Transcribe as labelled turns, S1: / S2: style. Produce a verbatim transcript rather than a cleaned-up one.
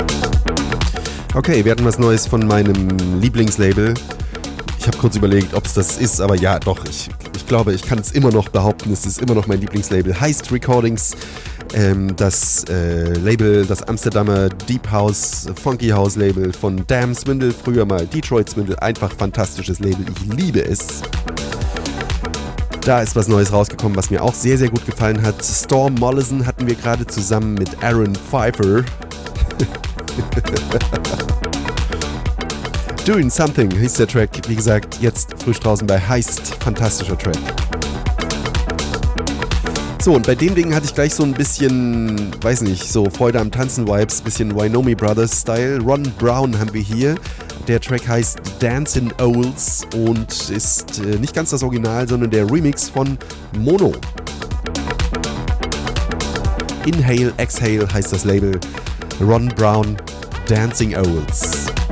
S1: Okay, wir hatten was Neues von meinem Lieblingslabel. Ich habe kurz überlegt, ob es das ist, aber ja, doch, ich, ich glaube, ich kann es immer noch behaupten, es ist immer noch mein Lieblingslabel. Heist Recordings, ähm, das äh, Label, das Amsterdamer Deep House, Funky House Label von Damn Swindle, früher mal Detroit Swindle, einfach fantastisches Label, ich liebe es. Da ist was Neues rausgekommen, was mir auch sehr, sehr gut gefallen hat. Storm Mollison hatten wir gerade zusammen mit Aaron Pfeiffer. Doing Something hieß der Track, wie gesagt, jetzt frisch draußen bei Heist, fantastischer Track. So, und bei dem Ding hatte ich gleich so ein bisschen, weiß nicht, so Freude am Tanzen-Vibes, bisschen Wynomi Brothers-Style. Ron Brown haben wir hier. Der Track heißt Dancin' Owls und ist äh, nicht ganz das Original, sondern der Remix von Mono. Inhale, Exhale heißt das Label. Ron Brown, Dancing Owls.